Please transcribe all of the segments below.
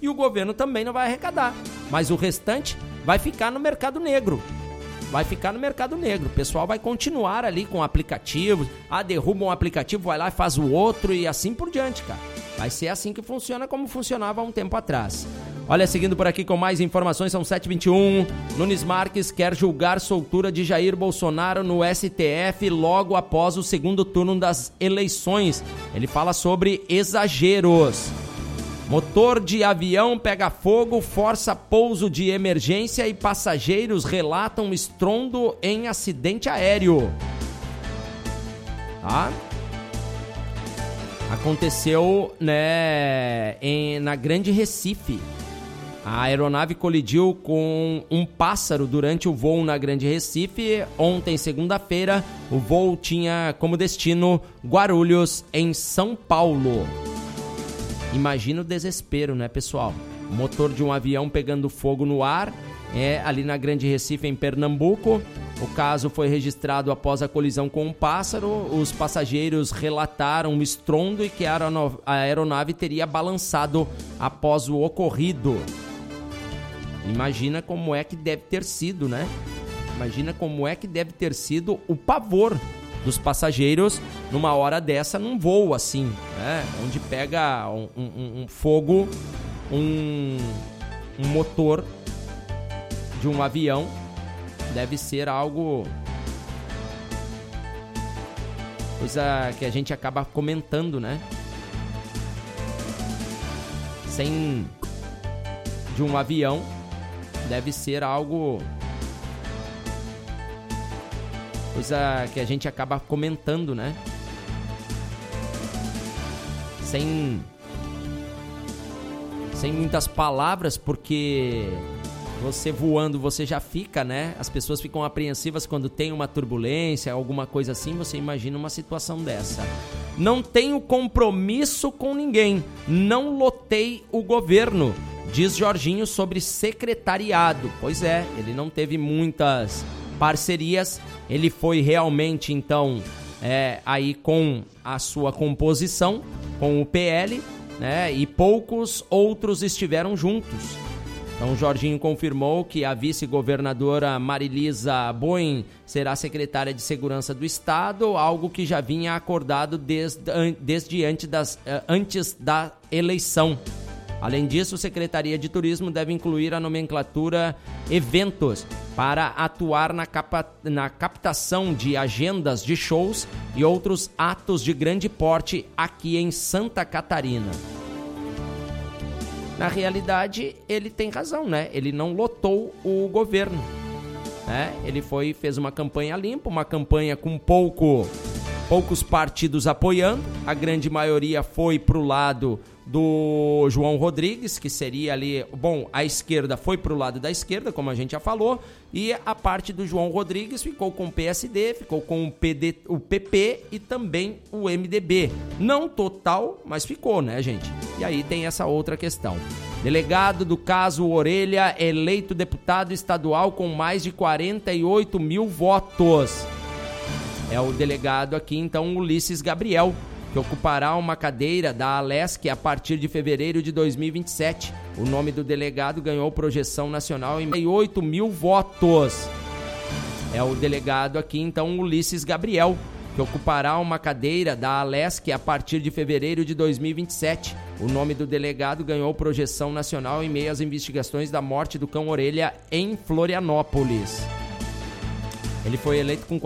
e o governo também não vai arrecadar. Mas o restante vai ficar no mercado negro. O pessoal vai continuar ali com aplicativos. Derruba um aplicativo, vai lá e faz o outro e assim por diante, cara. Vai ser assim que funciona, como funcionava há um tempo atrás. Olha, seguindo por aqui com mais informações, são 7h21. Nunes Marques quer julgar soltura de Jair Bolsonaro no STF logo após o segundo turno das eleições. Ele fala sobre exageros. Motor de avião pega fogo, força pouso de emergência e passageiros relatam estrondo em acidente aéreo. Tá? Aconteceu, na Grande Recife. A aeronave colidiu com um pássaro durante o voo na Grande Recife. Ontem, segunda-feira, o voo tinha como destino Guarulhos, em São Paulo. Imagina o desespero, né, pessoal? O motor de um avião pegando fogo no ar, ali na Grande Recife, em Pernambuco. O caso foi registrado após a colisão com um pássaro. Os passageiros relataram um estrondo e que a aeronave teria balançado após o ocorrido. Imagina como é que deve ter sido, né? Imagina como é que deve ter sido o pavor dos passageiros numa hora dessa, num voo assim, né? Onde pega um fogo, um motor de um avião. Deve ser algo... coisa que a gente acaba comentando, né? De um avião, deve ser algo... coisa que a gente acaba comentando, né? Sem muitas palavras, porque você voando, você já fica, né? As pessoas ficam apreensivas quando tem uma turbulência, alguma coisa assim. Você imagina uma situação dessa. Não tenho compromisso com ninguém. Não lotei o governo, diz Jorginho sobre secretariado. Pois é, ele não teve muitas parcerias. Ele foi realmente, então, aí com a sua composição, com o PL, né? E poucos outros estiveram juntos. Então, Jorginho confirmou que a vice-governadora Marilisa Boim será secretária de Segurança do Estado, algo que já vinha acordado desde antes da eleição. Além disso, a Secretaria de Turismo deve incluir a nomenclatura eventos para atuar na captação de agendas de shows e outros atos de grande porte aqui em Santa Catarina. Na realidade, ele tem razão, né? Ele não lotou o governo, né? Ele fez uma campanha limpa, uma campanha com poucos partidos apoiando. A grande maioria foi pro lado do João Rodrigues, que seria ali... Bom, a esquerda foi pro lado da esquerda, como a gente já falou, e a parte do João Rodrigues ficou com o PSD, ficou com o PP e também o MDB. Não total, mas ficou, né, gente? E aí tem essa outra questão. Delegado do caso Orelha, eleito deputado estadual com mais de 48 mil votos. É o delegado aqui, então, Ulisses Gabriel, que ocupará uma cadeira da Alesc a partir de fevereiro de 2027. O nome do delegado ganhou projeção nacional em 48 mil votos. É o delegado aqui, então, Ulisses Gabriel, que ocupará uma cadeira da Alesc a partir de fevereiro de 2027. O nome do delegado ganhou projeção nacional em meio às investigações da morte do cão Orelha em Florianópolis. Ele foi eleito com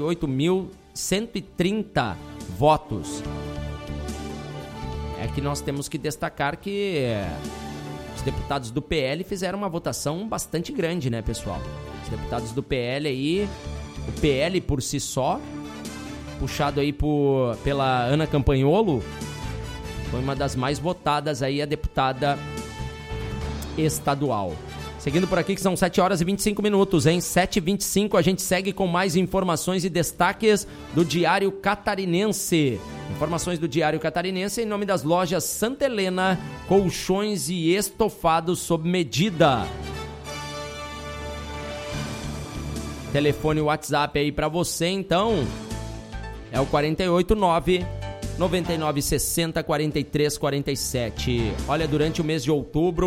48.130 votos. É que nós temos que destacar que os deputados do PL fizeram uma votação bastante grande, né, pessoal? Os deputados do PL aí, o PL por si só, puxado aí pela Ana Campanholo, foi uma das mais votadas aí, a deputada estadual. Seguindo por aqui, que são 7 horas e 25 minutos, hein? 7h25, a gente segue com mais informações e destaques do Diário Catarinense. Informações do Diário Catarinense em nome das lojas Santa Helena, colchões e estofados sob medida. Telefone WhatsApp aí pra você, então, é o 489-9960-4347. Olha, durante o mês de outubro,